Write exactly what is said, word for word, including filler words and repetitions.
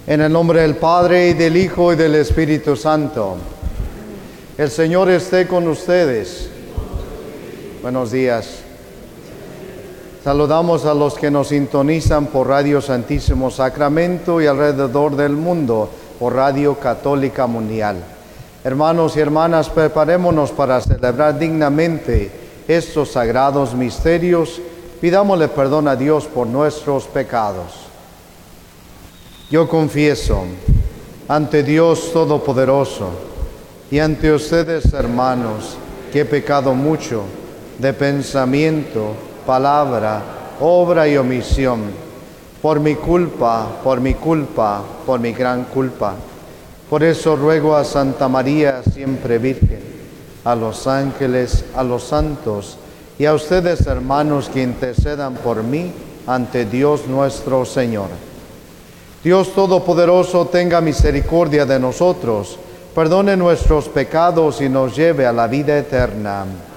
En el nombre del Padre, y del Hijo, y del Espíritu Santo. El Señor esté con ustedes. Buenos días. Saludamos a los que nos sintonizan por Radio Santísimo Sacramento y alrededor del mundo por Radio Católica Mundial. Hermanos y hermanas, preparémonos para celebrar dignamente estos sagrados misterios. Pidámosle perdón a Dios por nuestros pecados. Yo confieso ante Dios Todopoderoso y ante ustedes, hermanos, que he pecado mucho de pensamiento, palabra, obra y omisión, por mi culpa, por mi culpa, por mi gran culpa. Por eso ruego a Santa María, siempre Virgen, a los ángeles, a los santos y a ustedes, hermanos, que intercedan por mí ante Dios nuestro Señor. Dios Todopoderoso tenga misericordia de nosotros, perdone nuestros pecados y nos lleve a la vida eterna.